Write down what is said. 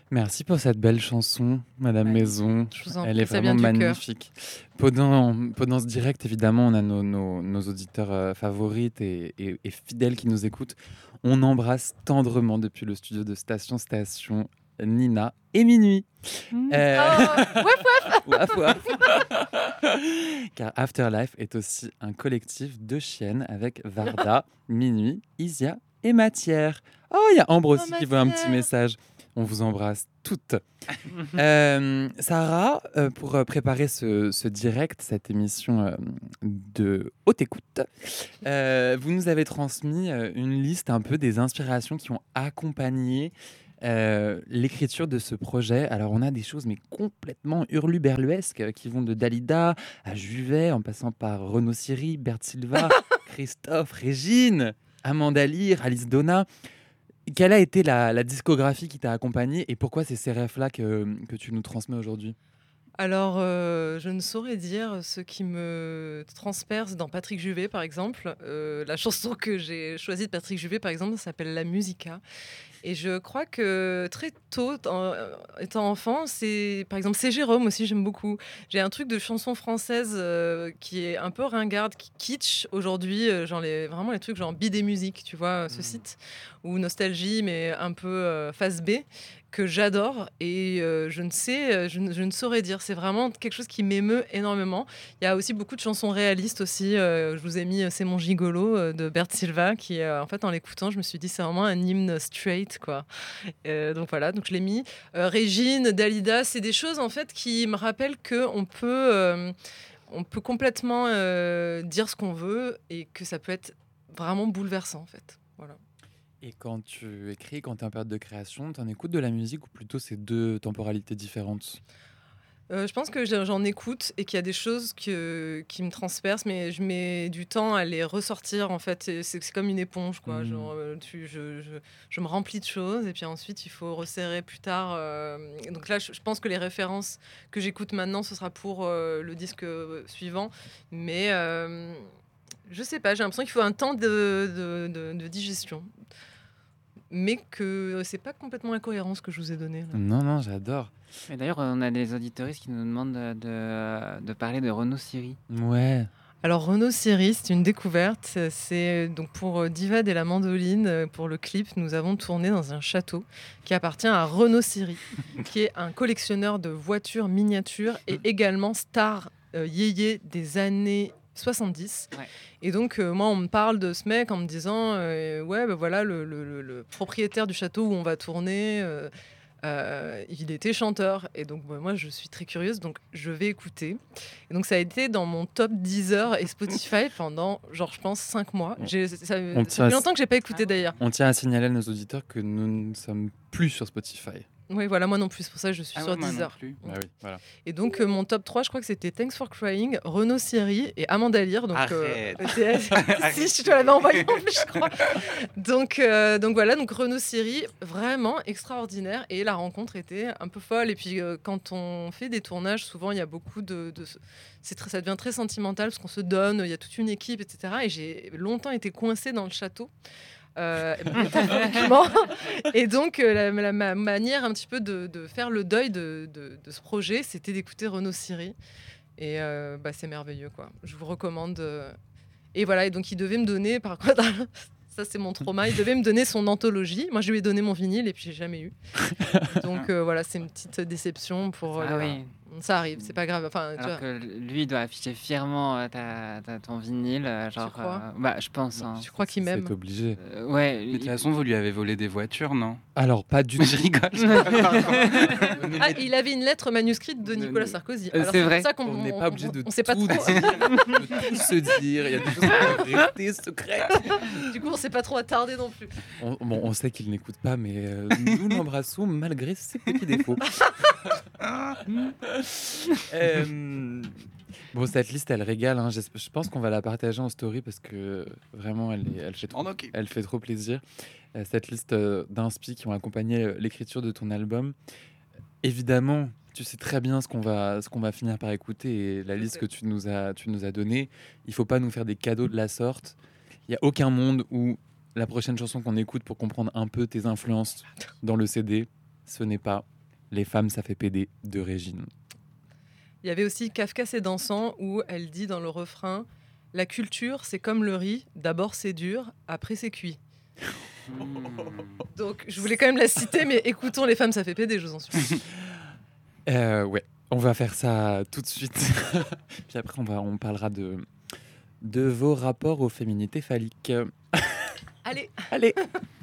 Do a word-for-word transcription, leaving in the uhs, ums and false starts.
Merci pour cette belle chanson, Madame Ouais. Maison. Je vous en Elle prie, est ça vraiment vient du cœur. magnifique. Pendant, pendant ce direct, évidemment, on a nos, nos, nos auditeurs euh, favorites et, et- et fidèles qui nous écoutent. On embrasse tendrement depuis le studio de Station Station Nina et Minuit. Mmh. Euh, Oh, waf, Waf, waf. Car Afterlife est aussi un collectif de chiennes avec Varda, Minuit, Isia et Matière. Oh, il y a Ambre aussi Oh, qui veut un petit Matière. message. On vous embrasse toutes. Euh, Sarah, euh, pour euh, préparer ce, ce direct, cette émission euh, de haute écoute, euh, vous nous avez transmis euh, une liste un peu des inspirations qui ont accompagné euh, l'écriture de ce projet. Alors, on a des choses mais complètement hurluberluesques euh, qui vont de Dalida à Juvet, en passant par Renaud Siri, Bert Silva, Christophe, Régine, Amanda Lear, Alice Donna. Quelle a été la, la discographie qui t'a accompagné et pourquoi c'est ces rêves-là que, que tu nous transmets aujourd'hui? Alors, euh, je ne saurais dire ce qui me transperce dans Patrick Juvet, par exemple. Euh, la chanson que j'ai choisie de Patrick Juvet, par exemple, s'appelle La Musica. Et je crois que très tôt, en- étant enfant, c'est par exemple c'est Jérôme aussi, j'aime beaucoup. J'ai un truc de chanson française euh, qui est un peu ringarde, qui kitsch aujourd'hui, euh, genre les, vraiment les trucs genre Bidé Musique, tu vois, ce Mhm. site, ou Nostalgie, mais un peu euh, face B, que j'adore. Et euh, je ne sais, euh, je, ne- je ne saurais dire. C'est vraiment quelque chose qui m'émeut énormément. Il y a aussi beaucoup de chansons réalistes aussi. euh, je vous ai mis euh, C'est mon gigolo euh, de Bert Silva, qui euh, en fait en l'écoutant, je me suis dit c'est vraiment un hymne straight quoi. Euh, donc voilà, donc je l'ai mis. Euh, Régine, Dalida, c'est des choses en fait qui me rappellent que on peut, euh, on peut complètement euh, dire ce qu'on veut et que ça peut être vraiment bouleversant en fait. Voilà. Et quand tu écris, quand tu es en période de création, tu en écoutes de la musique ou plutôt c'est deux temporalités différentes? Euh, je pense que j'en j'en écoute et qu'il y a des choses que, qui me transpercent, mais je mets du temps à les ressortir en fait. Et C'est c'est comme une éponge, quoi. Mhm. Genre, euh, tu- je, je- je me remplis de choses et puis ensuite il faut resserrer plus tard. euh. Donc là, je, je pense que les références que j'écoute maintenant, ce sera pour euh, le disque euh, suivant. Mais euh, je sais pas, j'ai l'impression qu'il faut un temps de, de- de- de digestion. Mais que c'est pas complètement incohérent ce que je vous ai donné là. Non, non, j'adore. Et d'ailleurs, on a des auditoristes qui nous demandent de, de, de parler de Renaud Siri. Ouais. Alors Renaud Siri, c'est une découverte. C'est donc pour euh, Divad et la mandoline, euh, pour le clip, nous avons tourné dans un château qui appartient à Renaud Siri, qui est un collectionneur de voitures miniatures et également star euh, yéyé des années soixante-dix. Ouais. Et donc euh, moi on me parle de ce mec en me disant euh, ouais ben voilà le, le- le- le propriétaire du château où on va tourner. euh, euh, il était chanteur et donc bah, moi je suis très curieuse donc je vais écouter et donc ça a été dans mon top Deezer et Spotify pendant genre je pense cinq mois. J'ai- ça, ça On fait tient à- longtemps que j'ai pas écouté d'ailleurs. On tient à signaler à nos auditeurs que nous ne sommes plus sur Spotify. Oui voilà moi non plus c'est pour ça que je suis Ah sur ouais, moi non Deezer. plus. Bah oui, voilà. Et donc euh, mon top trois je crois que c'était Thanks for Crying, Renaud Siri et Amanda Lear donc euh, Arrête. c'est- si je te l'avais envoyé en plus je crois. Donc, euh, donc voilà, donc Renaud Siri, vraiment extraordinaire. Et la rencontre était un peu folle. Et puis euh, quand on fait des tournages, souvent il y a beaucoup de. de c'est très, ça devient très sentimental parce qu'on se donne, il y a toute une équipe, et cetera. Et j'ai longtemps été coincée dans le château. Euh, métaphoriquement. Et donc, euh, la, la- ma manière un petit peu de, de faire le deuil de, de- de ce projet, c'était d'écouter Renaud Siri. Et euh, bah, c'est merveilleux, quoi. Je vous recommande. euh, et voilà, et donc il devait me donner, par contre, ça c'est mon trauma, il devait me donner son anthologie. Moi je lui ai donné mon vinyle et puis j'ai jamais eu. Donc euh, voilà, c'est une petite déception pour. euh, Ah les- oui. Ça arrive, c'est pas grave. Enfin, tu vois. Alors que lui, il doit afficher fièrement euh, ta, ta- ton vinyle. euh, Genre, crois euh, bah, je pense. hein. Je crois qu'il m'aime. C'est obligé. Euh, ouais. Mais de toute il- façon, vous lui avez volé des voitures, non? Alors, pas du tout. Je rigole. Ah, il avait une lettre manuscrite de Nicolas Sarkozy. Euh, Alors, c'est pour vrai. ça qu'on On n'est pas obligé de on sait pas tout trop. dire, de tout se dire. Il y a des choses qui peuvent rester secrètes. Du coup, on s'est pas trop attardé non plus. On, bon, on sait qu'il n'écoute pas, mais euh, nous l'embrassons malgré ses petits défauts. Euh, bon, cette liste, elle régale. Hein. J'esp- Je pense qu'on va la partager en story parce que vraiment, elle, est, elle, fait, trop, En ok. elle fait trop plaisir. Euh, cette liste euh, d'inspi qui ont accompagné euh, l'écriture de ton album. Évidemment, tu sais très bien ce qu'on va, ce qu'on va finir par écouter et la Je liste sais. que tu nous as, tu nous as donnée. Il faut pas nous faire des cadeaux de la sorte. Il n'y a aucun monde où la prochaine chanson qu'on écoute pour comprendre un peu tes influences dans le C D, ce n'est pas Les femmes, ça fait péder de Régine. Il y avait aussi Kafka c'est dansant où elle dit dans le refrain « La culture, c'est comme le riz, d'abord c'est dur, après c'est cuit ». Donc je voulais quand même la citer, mais écoutons Les femmes, ça fait péder, je vous en supplie. Euh, ouais, on va faire ça tout de suite. Puis après, on, va, on parlera de, de vos rapports aux féminités phalliques. Allez. Allez.